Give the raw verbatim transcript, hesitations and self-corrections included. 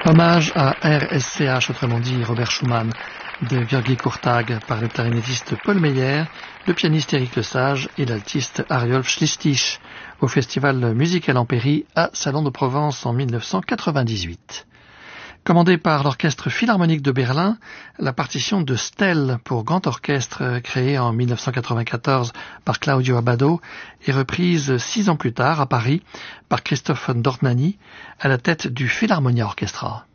Hommage à R S C H, autrement dit Robert Schumann, de György Kurtág par le clarinettiste Paul Meyer, le pianiste Éric Lesage et l'altiste Ariolf Schlichtich au Festival Musical Ampéry à Salon de Provence en mille neuf cent quatre-vingt-dix-huit. Commandée par l'Orchestre Philharmonique de Berlin, la partition de Stell pour grand orchestre créée en mille neuf cent quatre-vingt-quatorze par Claudio Abbado est reprise six ans plus tard à Paris par Christoph von Dornany à la tête du Philharmonia Orchestra.